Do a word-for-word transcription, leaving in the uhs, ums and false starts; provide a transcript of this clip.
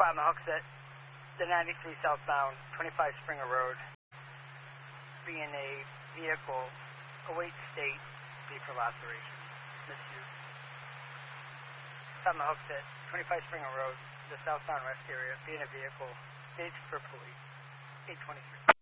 Department Hooksett, the ninety-three southbound, twenty-five Springer Road, being a vehicle awaits state vehicle operation, misuse. Department Hooksett, twenty-five Springer Road, the southbound west area, being a vehicle, states for police, eight twenty-three.